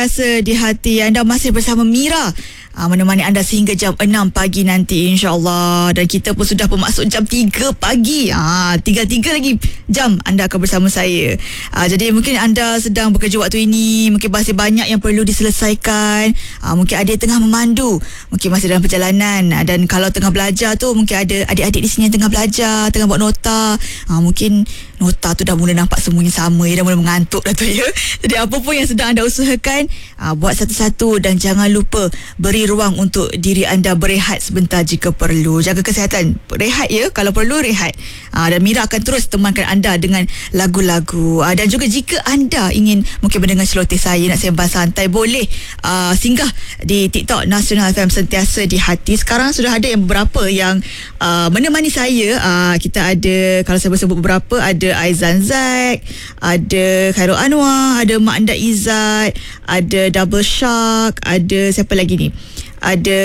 Rasa di hati anda masih bersama Mira, menemani anda sehingga jam 6 pagi nanti, insyaAllah. Dan kita pun sudah bermaksud jam 3 pagi. 3 lagi jam anda akan bersama saya. Jadi mungkin anda sedang bekerja waktu ini, mungkin masih banyak yang perlu diselesaikan. Mungkin ada yang tengah memandu, mungkin masih dalam perjalanan. Dan kalau tengah belajar tu, mungkin ada adik-adik di sini yang tengah belajar, tengah buat nota. Mungkin nota tu dah mula nampak semuanya sama, dah mula mengantuk dah tu ya. Jadi apa pun yang sedang anda usahakan, buat satu-satu dan jangan lupa beri ruang untuk diri anda berehat sebentar jika perlu. Jaga kesihatan, rehat ya, kalau perlu rehat. Dan Mira akan terus temankan anda dengan lagu-lagu. Dan juga jika anda ingin mungkin mendengar celoteh saya, nak sembang santai, boleh singgah di TikTok Nasional FM Sentiasa di Hati. Sekarang sudah ada yang beberapa yang menemani saya. Kita ada, kalau saya sebut beberapa, ada Aizan Zack, ada Khairul Anwar, ada Mak Anda Izzat, ada Double Shark, ada siapa lagi ni? Ada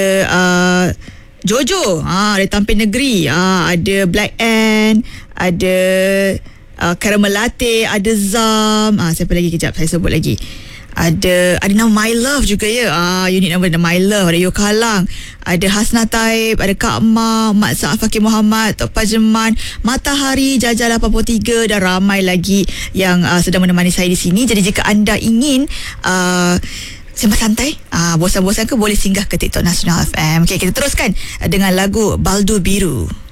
Jojo, dari Tampin Negeri, ada Black Ant, ada Caramel Latte, ada Zam, siapa lagi, kejap saya sebut lagi. Ada nama My Love juga ya. Unit nama My Love. Ada Yokalang, ada Hasna Taib, ada Kak Ma, Mak Sa'af Fakir Muhammad, Tok Pajeman, Matahari, Jajah 83 dan ramai lagi yang sedang menemani saya di sini. Jadi jika anda ingin sembang santai, bosan-bosan ke, boleh singgah ke TikTok Nasional FM. Okay, kita teruskan dengan lagu Baldu Biru.